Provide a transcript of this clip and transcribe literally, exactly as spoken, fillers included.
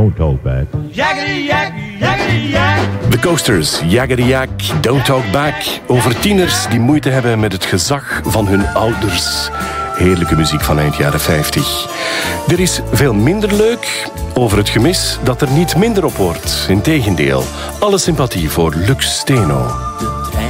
Don't talk back. Yakety yak, yakety yak. The Coasters, Yakety Yak, Don't Talk Back. Over tieners die moeite hebben met het gezag van hun ouders. Heerlijke muziek van eind jaren vijftig. Er is veel minder leuk over het gemis dat er niet minder op wordt. Integendeel, alle sympathie voor Lux Steno.